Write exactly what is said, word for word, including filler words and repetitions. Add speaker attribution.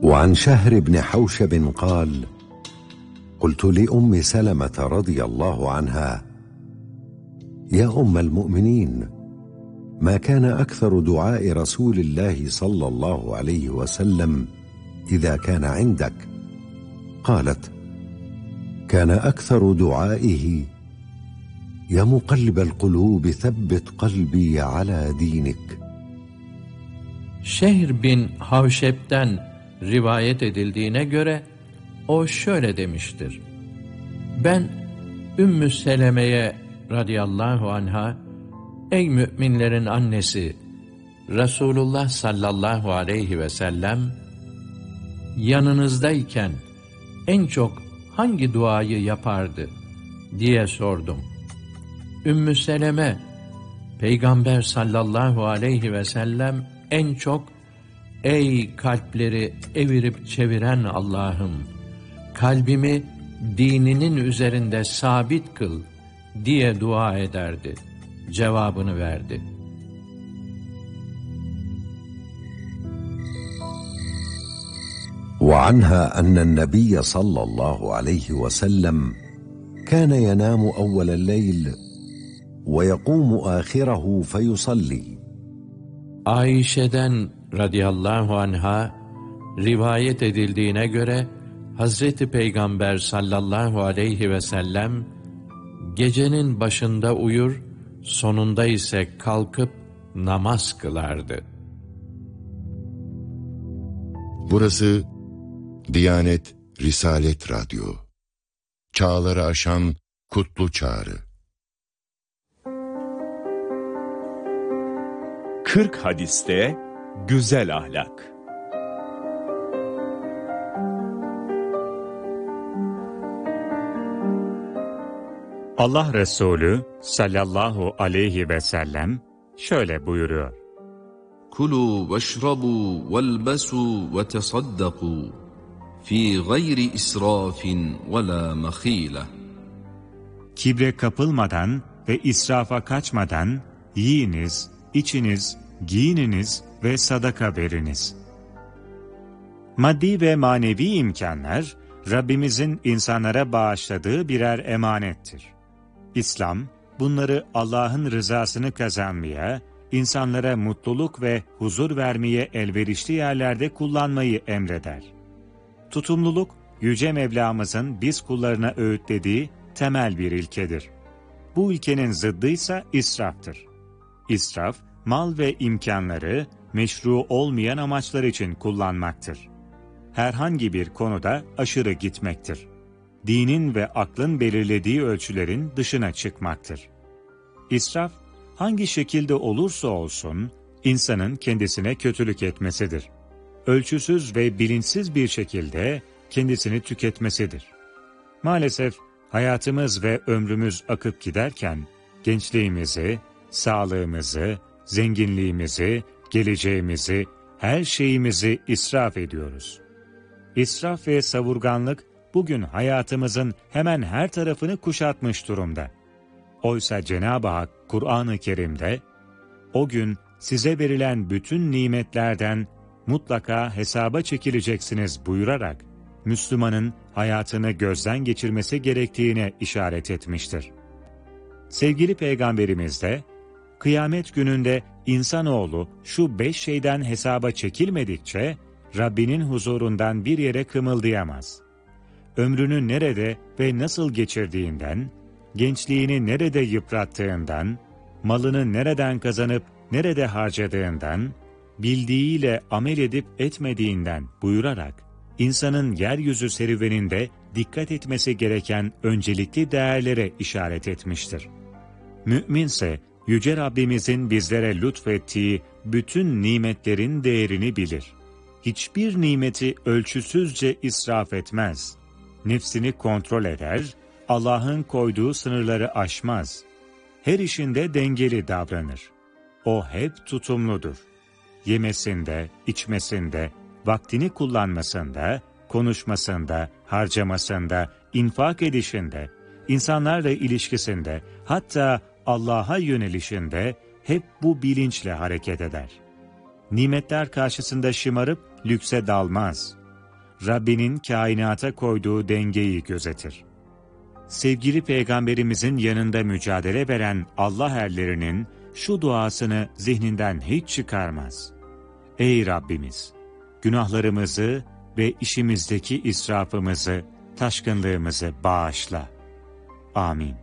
Speaker 1: وعن شهر بن حوشب قال: قلت لأم سلمة رضي الله عنها: يا أم المؤمنين، ما كان أكثر دعاء رسول الله صلى الله عليه وسلم إذا كان عندك؟ قالت: كان أكثر دعائه: يا مقلب القلوب ثبت قلبي على دينك.
Speaker 2: Şehr bin Havşeb'den rivayet edildiğine göre o şöyle demiştir: Ben Ümmü Seleme'ye radıyallahu anha, ey müminlerin annesi, Resulullah sallallahu aleyhi ve sellem yanınızdayken en çok hangi duayı yapardı diye sordum. Ümmü Seleme, Peygamber sallallahu aleyhi ve sellem en çok ey kalpleri evirip çeviren Allah'ım, kalbimi dininin üzerinde sabit kıl diye dua ederdi cevabını verdi.
Speaker 1: وعنها أن النبي صلى الله عليه وسلم كان ينام أول الليل ويقوم آخره فيصلي.
Speaker 2: Ayşe'den radıyallahu anha rivayet edildiğine göre Hazreti Peygamber sallallahu aleyhi ve sellem gecenin başında uyur, sonunda ise kalkıp namaz kılardı.
Speaker 3: Burası Diyanet Risalet Radyo. Çağları aşan kutlu çağrı.
Speaker 4: kırk hadiste güzel ahlak.
Speaker 5: Allah Resulü sallallahu aleyhi ve sellem şöyle buyuruyor:
Speaker 6: Kulu veşrabu velbesu ve tesaddaku fi gayri israfin ve la mahile.
Speaker 5: Kibre kapılmadan ve israfa kaçmadan yiyiniz, içiniz, giyininiz ve sadaka veriniz. Maddi ve manevi imkanlar Rabbimizin insanlara bağışladığı birer emanettir. İslam, bunları Allah'ın rızasını kazanmaya, insanlara mutluluk ve huzur vermeye elverişli yerlerde kullanmayı emreder. Tutumluluk, Yüce Mevlamızın biz kullarına öğütlediği temel bir ilkedir. Bu ilkenin zıddıysa israftır. İsraf, mal ve imkanları meşru olmayan amaçlar için kullanmaktır. Herhangi bir konuda aşırı gitmektir. Dinin ve aklın belirlediği ölçülerin dışına çıkmaktır. İsraf, hangi şekilde olursa olsun, insanın kendisine kötülük etmesidir. Ölçüsüz ve bilinçsiz bir şekilde kendisini tüketmesidir. Maalesef hayatımız ve ömrümüz akıp giderken, gençliğimizi, sağlığımızı, zenginliğimizi, geleceğimizi, her şeyimizi israf ediyoruz. İsraf ve savurganlık bugün hayatımızın hemen her tarafını kuşatmış durumda. Oysa Cenab-ı Hak Kur'an-ı Kerim'de, o gün size verilen bütün nimetlerden mutlaka hesaba çekileceksiniz buyurarak, Müslümanın hayatını gözden geçirmesi gerektiğine işaret etmiştir. Sevgili Peygamberimiz de, kıyamet gününde insanoğlu şu beş şeyden hesaba çekilmedikçe, Rabbinin huzurundan bir yere kımıldayamaz. Ömrünü nerede ve nasıl geçirdiğinden, gençliğini nerede yıprattığından, malını nereden kazanıp nerede harcadığından, bildiğiyle amel edip etmediğinden buyurarak, insanın yeryüzü serüveninde dikkat etmesi gereken öncelikli değerlere işaret etmiştir. Mü'minse, Yüce Rabbimizin bizlere lütfettiği bütün nimetlerin değerini bilir. Hiçbir nimeti ölçüsüzce israf etmez. Nefsini kontrol eder, Allah'ın koyduğu sınırları aşmaz. Her işinde dengeli davranır. O hep tutumludur. Yemesinde, içmesinde, vaktini kullanmasında, konuşmasında, harcamasında, infak edişinde, insanlarla ilişkisinde, hatta Allah'a yönelişinde hep bu bilinçle hareket eder. Nimetler karşısında şımarıp lükse dalmaz. Rabbinin kainata koyduğu dengeyi gözetir. Sevgili Peygamberimizin yanında mücadele veren Allah erlerinin şu duasını zihninden hiç çıkarmaz. Ey Rabbimiz! Günahlarımızı ve işimizdeki israfımızı, taşkınlığımızı bağışla. Amin.